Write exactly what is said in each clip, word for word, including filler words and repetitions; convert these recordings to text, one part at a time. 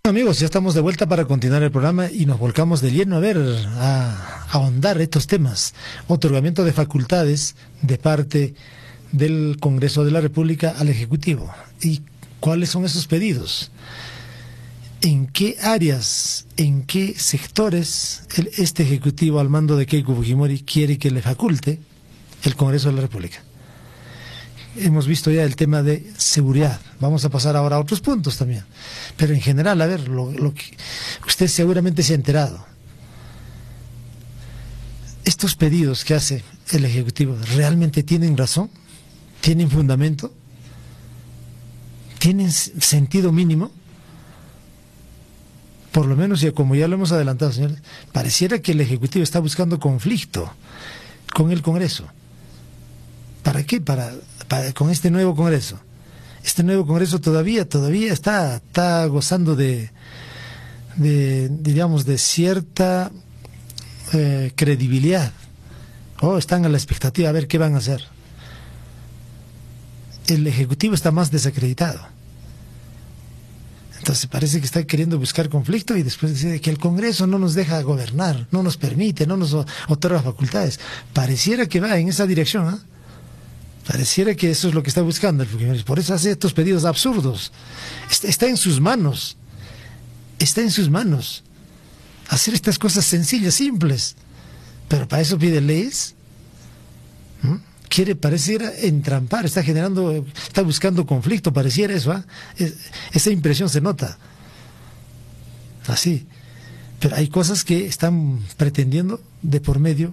Amigos, ya estamos de vuelta para continuar el programa y nos volcamos de lleno a ver, a, a ahondar estos temas. Otorgamiento de facultades de parte del Congreso de la República al Ejecutivo. ¿Y cuáles son esos pedidos? ¿En qué áreas, en qué sectores el, este Ejecutivo al mando de Keiko Fujimori quiere que le faculte el Congreso de la República? Hemos visto ya el tema de seguridad. Vamos a pasar ahora a otros puntos también. Pero en general, a ver, lo, lo que usted seguramente se ha enterado. ¿Estos pedidos que hace el Ejecutivo realmente tienen razón? ¿Tienen fundamento? ¿Tienen sentido mínimo? Por lo menos, ya como ya lo hemos adelantado, señores, pareciera que el Ejecutivo está buscando conflicto con el Congreso. ¿Para qué? Para, para con este nuevo Congreso. Este nuevo Congreso todavía, todavía está, está gozando de, de, diríamos, de cierta eh, credibilidad. Oh, están a la expectativa a ver qué van a hacer. El Ejecutivo está más desacreditado. Entonces parece que está queriendo buscar conflicto y después dice que el Congreso no nos deja gobernar, no nos permite, no nos otorga facultades. Pareciera que va en esa dirección, ¿eh? Pareciera que eso es lo que está buscando el Fujimori. Por eso hace estos pedidos absurdos. Está, está en sus manos. Está en sus manos. Hacer estas cosas sencillas, simples. Pero para eso pide leyes. ¿Mm? Quiere, pareciera entrampar, está generando, está buscando conflicto, pareciera eso, ¿eh? Es, esa impresión se nota. Así. Pero hay cosas que están pretendiendo de por medio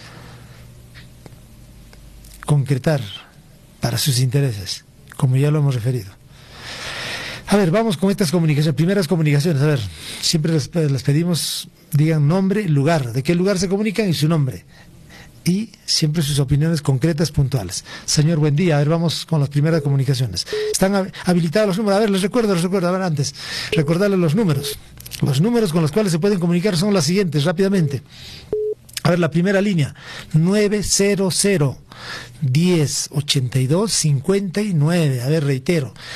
concretar para sus intereses, como ya lo hemos referido. A ver, vamos con estas comunicaciones, primeras comunicaciones. A ver, siempre les, les pedimos, digan nombre, lugar, de qué lugar se comunican y su nombre. Y siempre sus opiniones concretas, puntuales. Señor, buen día. A ver, vamos con las primeras comunicaciones. Están habilitados los números. A ver, les recuerdo, les recuerdo. A ver, antes, recordarles los números. Los números con los cuales se pueden comunicar son los siguientes, rápidamente. A ver, la primera línea, nueve cero cero, diez, ochenta y dos, cincuenta y nueve. A ver, reitero,